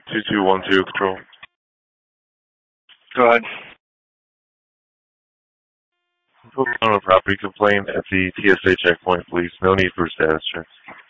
2212 Control. Go ahead. Put on a property complaint at the TSA checkpoint, please. No need for a status check.